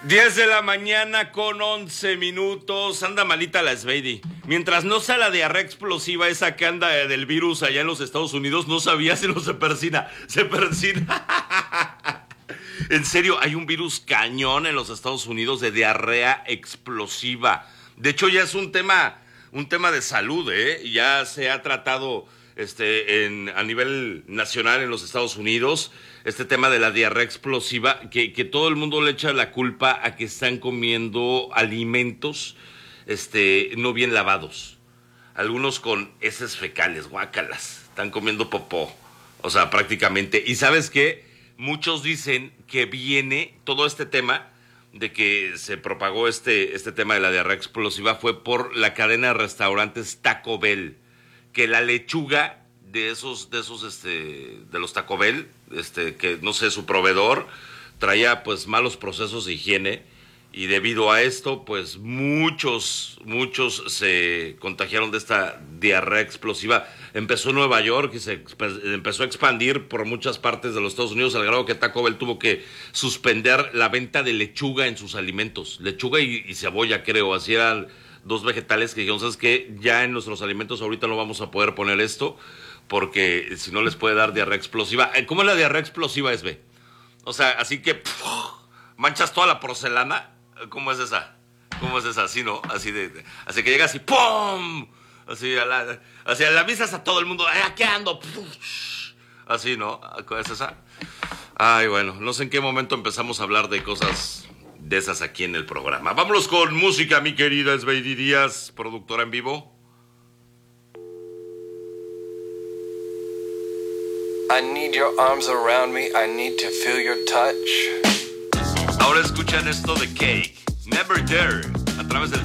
10 de la mañana con 11 minutos. Anda malita la Sveidi. Mientras no sea la diarrea explosiva esa que anda del virus allá en los Estados Unidos, no sabía si no se persina. Se persina. En serio, hay un virus cañón en los Estados Unidos de diarrea explosiva. De hecho, ya es un tema de salud, ¿eh? Ya se ha tratado a nivel nacional en los Estados Unidos, este tema de la diarrea explosiva, que todo el mundo le echa la culpa a que están comiendo alimentos no bien lavados. Algunos con heces fecales, guácalas, están comiendo popó, o sea, prácticamente. ¿Y sabes qué? Muchos dicen que viene todo este tema de que se propagó este tema de la diarrea explosiva fue por la cadena de restaurantes Taco Bell, que la lechuga de los Taco Bell, que no sé, su proveedor traía pues malos procesos de higiene, y debido a esto pues muchos se contagiaron de esta diarrea explosiva. Empezó en Nueva York y se empezó a expandir por muchas partes de los Estados Unidos, al grado que Taco Bell tuvo que suspender la venta de lechuga en sus alimentos. Lechuga y cebolla, creo, así eran dos vegetales que dijeron, ¿sabes qué? Ya en nuestros alimentos ahorita no vamos a poder poner esto, porque si no les puede dar diarrea explosiva. ¿Cómo es la diarrea explosiva, Esbe? O sea, así que manchas toda la porcelana. ¿Cómo es esa? Así, ¿no? Así que llegas y ¡pum! Así la avisas a todo el mundo, aquí ando. Así, ¿no? ¿Es esa? Ay, bueno, no sé en qué momento empezamos a hablar de cosas de esas aquí en el programa. Vámonos con música, mi querida Sveidi Díaz, productora en vivo. I need your arms around me, I need to feel your touch. Ahora escuchan esto de Cake, Never Dare, a través del